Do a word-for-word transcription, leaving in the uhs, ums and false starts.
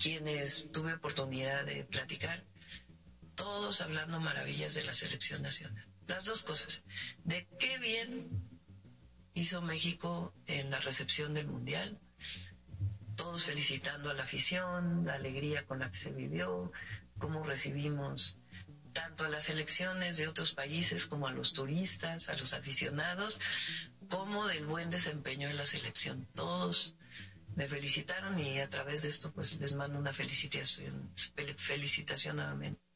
quienes tuve oportunidad de platicar, todos hablando maravillas de la selección nacional. Las dos cosas. De qué bien hizo México en la recepción del Mundial. Todos felicitando a la afición, la alegría con la que se vivió, cómo recibimos tanto a las selecciones de otros países como a los turistas, a los aficionados, como del buen desempeño de la selección. Todos me felicitaron y a través de esto pues les mando una felicitación, felicitación nuevamente.